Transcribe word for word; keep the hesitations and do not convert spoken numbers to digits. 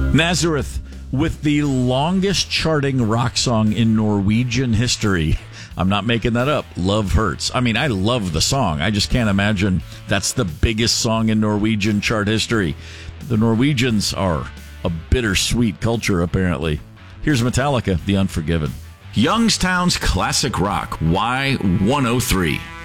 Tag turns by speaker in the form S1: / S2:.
S1: Nazareth with the longest charting rock song in Norwegian history. I'm not making that up. Love Hurts. I mean, I love the song. I just can't imagine that's the biggest song in Norwegian chart history. The Norwegians are a bittersweet culture, apparently. Here's Metallica, The Unforgiven.
S2: Youngstown's classic rock, Y one oh three.